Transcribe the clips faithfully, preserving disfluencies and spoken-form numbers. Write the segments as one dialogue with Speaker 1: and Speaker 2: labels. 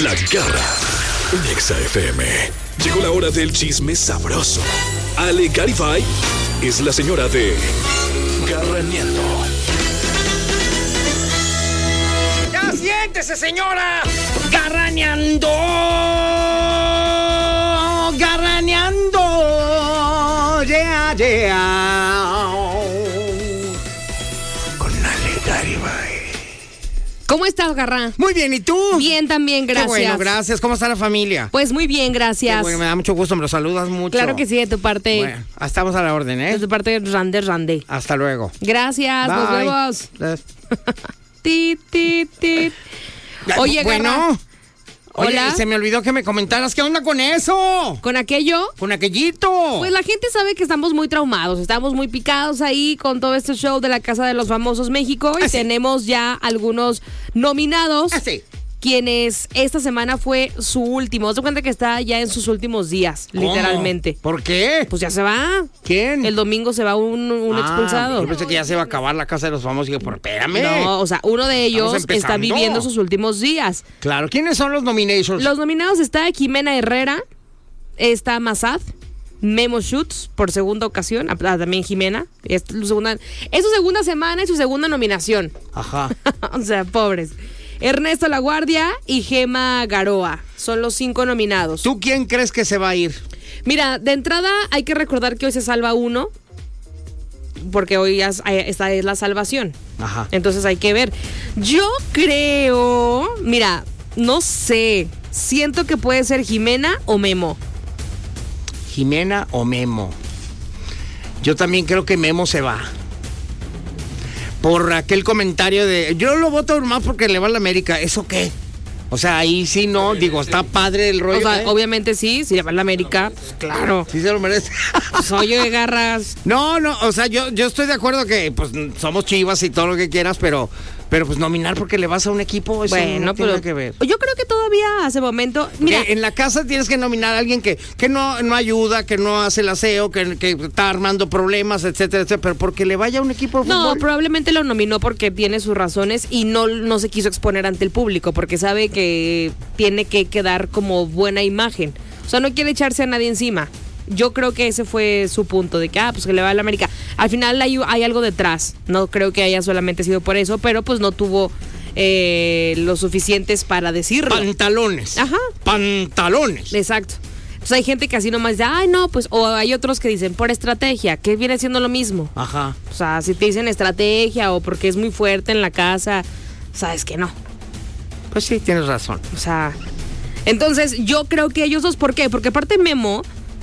Speaker 1: La Garra en Exa F M. Llegó la hora del chisme sabroso. Ale Garifay es la señora de Garraneando.
Speaker 2: ¡Ya siéntese, señora! ¡Garraneando! ¡Garraneando! ¡Yeah, yeah! Con Ale Garifay.
Speaker 3: ¿Cómo estás, Garra?
Speaker 2: Muy bien, ¿y tú?
Speaker 3: Bien, también, gracias.
Speaker 2: Qué bueno, gracias. ¿Cómo está la familia?
Speaker 3: Pues muy bien, gracias.
Speaker 2: Qué bueno, me da mucho gusto, me lo saludas mucho.
Speaker 3: Claro que sí, de tu parte.
Speaker 2: Bueno, estamos a la orden, ¿eh?
Speaker 3: De tu parte, Rande, Rande.
Speaker 2: Hasta luego.
Speaker 3: Gracias,
Speaker 2: Bye.
Speaker 3: nos vemos.
Speaker 2: Gracias.
Speaker 3: Tit, tit, tit. Oye,
Speaker 2: bueno.
Speaker 3: Garra.
Speaker 2: Oye,
Speaker 3: Hola.
Speaker 2: se me olvidó que me comentaras. ¿Qué onda con eso?
Speaker 3: ¿Con aquello?
Speaker 2: Con aquellito.
Speaker 3: Pues la gente sabe que estamos muy traumados, estamos muy picados ahí con todo este show de la Casa de los Famosos México y
Speaker 2: Ah, sí.
Speaker 3: tenemos ya algunos nominados.
Speaker 2: Ah, sí.
Speaker 3: Quienes esta semana fue su último. Haz de cuenta que está ya en sus últimos días,
Speaker 2: ¿Cómo?
Speaker 3: literalmente.
Speaker 2: ¿Por qué?
Speaker 3: Pues ya se va.
Speaker 2: ¿Quién?
Speaker 3: El domingo se va un, un
Speaker 2: Ah,
Speaker 3: expulsado.
Speaker 2: Yo pensé que ya se iba a acabar la Casa de los Famosos. Y dije, pero espérame.
Speaker 3: No, o sea, uno de ellos
Speaker 2: Estamos
Speaker 3: está
Speaker 2: empezando.
Speaker 3: viviendo sus últimos días.
Speaker 2: Claro, ¿quiénes son los nominations?
Speaker 3: Los nominados está Jimena Herrera, está Mazad, Memo Schutz por segunda ocasión, ah, también Jimena. Es su segunda, es su segunda semana y su segunda nominación.
Speaker 2: Ajá.
Speaker 3: O sea, pobres. Ernesto Laguardia y Gema Garoa son los cinco nominados.
Speaker 2: ¿Tú quién crees que se va a ir?
Speaker 3: Mira, de entrada hay que recordar que hoy se salva uno, porque hoy ya es- esta es la salvación.
Speaker 2: Ajá.
Speaker 3: Entonces hay que ver. Yo creo, mira, no sé, siento que puede ser Jimena o Memo.
Speaker 2: Jimena o Memo. Yo también creo que Memo se va. Por aquel comentario de... Yo lo voto más porque le va a la América. ¿Eso qué? O sea, ahí sí no, digo, está padre el rollo.
Speaker 3: O sea,
Speaker 2: ¿eh?
Speaker 3: obviamente sí, si le va a la América, pues claro.
Speaker 2: Sí se lo merece.
Speaker 3: Pues, oye, Garras.
Speaker 2: No, no, o sea, yo, yo estoy de acuerdo que pues somos Chivas y todo lo que quieras, pero, pero pues nominar porque le vas a un equipo, eso
Speaker 3: Bueno,
Speaker 2: no tiene
Speaker 3: pero
Speaker 2: nada que ver.
Speaker 3: yo creo que todavía hace momento, mira,
Speaker 2: Que en la casa tienes que nominar a alguien que, que no, no ayuda, que no hace el aseo, que, que está armando problemas, etcétera, etcétera, pero porque le vaya a un equipo de
Speaker 3: no,
Speaker 2: fútbol.
Speaker 3: probablemente lo nominó porque tiene sus razones y no, no se quiso exponer ante el público porque sabe que tiene que quedar como buena imagen. O sea, no quiere echarse a nadie encima. Yo creo que ese fue su punto, de que, ah, pues que le va a la América. Al final hay, hay algo detrás. No creo que haya solamente sido por eso, pero pues no tuvo eh, lo suficientes para decirlo.
Speaker 2: Pantalones.
Speaker 3: Ajá.
Speaker 2: Pantalones.
Speaker 3: Exacto. Pues hay gente que así nomás dice, ay, no, pues, o hay otros que dicen por estrategia, que viene siendo lo mismo.
Speaker 2: Ajá.
Speaker 3: O sea, si te dicen estrategia o porque es muy fuerte en la casa, sabes que no.
Speaker 2: Pues sí, tienes razón.
Speaker 3: O sea, entonces yo creo que ellos dos, ¿por qué? Porque aparte Memo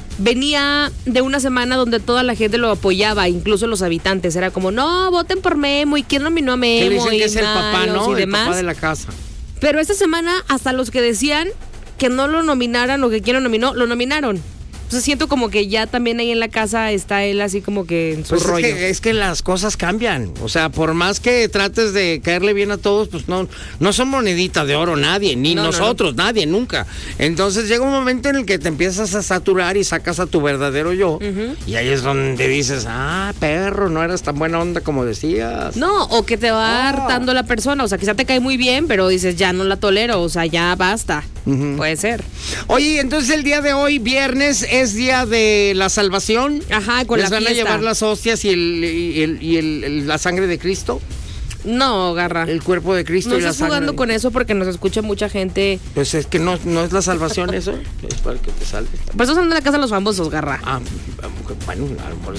Speaker 3: venía de una semana donde toda la gente lo apoyaba, incluso los habitantes. Era como, no, voten por Memo. ¿Y quién nominó a Memo?
Speaker 2: Que le dicen
Speaker 3: y
Speaker 2: que es el papá,
Speaker 3: malos
Speaker 2: ¿no?
Speaker 3: y
Speaker 2: El
Speaker 3: demás.
Speaker 2: papá de la casa.
Speaker 3: Pero esta semana, hasta los que decían que no lo nominaran o que quién lo nominó, lo nominaron. Entonces siento como que ya también ahí en la casa está él así como que en su
Speaker 2: Pues es
Speaker 3: rollo.
Speaker 2: que, es que las cosas cambian. O sea, por más que trates de caerle bien a todos, pues no, no son moneditas de oro nadie, ni
Speaker 3: No, no,
Speaker 2: nosotros, nadie, nunca. Entonces llega un momento en el que te empiezas a saturar y sacas a tu verdadero yo.
Speaker 3: Ujú.
Speaker 2: Y ahí es donde dices, ah, perro, no eras tan buena onda como decías.
Speaker 3: No, o que te va
Speaker 2: Oh.
Speaker 3: hartando la persona, o sea, quizá te cae muy bien, pero dices, ya no la tolero, o sea, ya basta.
Speaker 2: Ujú.
Speaker 3: Puede ser.
Speaker 2: Oye, entonces el día de hoy, viernes, es día de la salvación.
Speaker 3: Ajá, con
Speaker 2: ¿Les
Speaker 3: la
Speaker 2: van a
Speaker 3: fiesta.
Speaker 2: llevar las hostias y, el, y, el- y el- el- la sangre de Cristo?
Speaker 3: No, Garra.
Speaker 2: El cuerpo de Cristo
Speaker 3: No
Speaker 2: y la
Speaker 3: estás
Speaker 2: sangre.
Speaker 3: jugando
Speaker 2: de-
Speaker 3: con eso porque nos escucha mucha gente.
Speaker 2: Pues es que no, no es la salvación eso, es para que te salves.
Speaker 3: Por eso son de la casa de los famosos, Garra.
Speaker 2: Ah, bueno, a lo mejor